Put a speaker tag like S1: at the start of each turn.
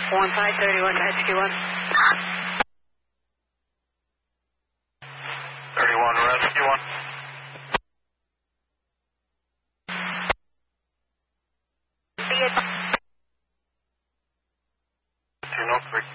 S1: 1 531 HQ1.
S2: 31 Rescue 1.
S1: Be it.
S2: 203.